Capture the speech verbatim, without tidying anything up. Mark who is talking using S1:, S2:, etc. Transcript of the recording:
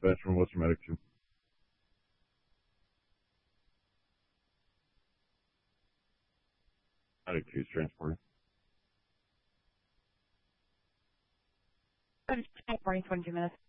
S1: dispatch from Western Medic two. Medic two is transporting.
S2: Transporting twenty-two minutes.